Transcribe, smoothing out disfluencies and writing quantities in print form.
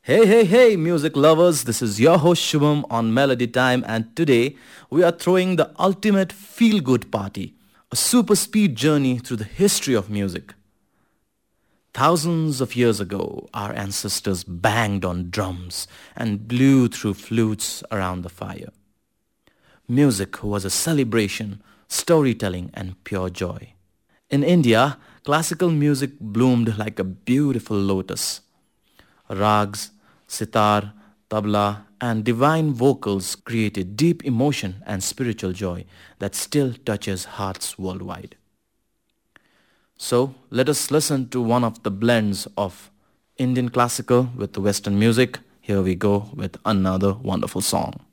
Hey, hey, hey, music lovers. This is your host Shubham on Melody Time, and today we are throwing the ultimate feel good party, a super speed journey through the history of music. Thousands of years ago, our ancestors banged on drums and blew through flutes around the fire. Music was a celebration, storytelling, and pure joy. In India, classical music bloomed like a beautiful lotus. Rags, sitar, tabla, and divine vocals created deep emotion and spiritual joy that still touches hearts worldwide. So let us listen to one of the blends of Indian classical with Western music. Here we go with another wonderful song.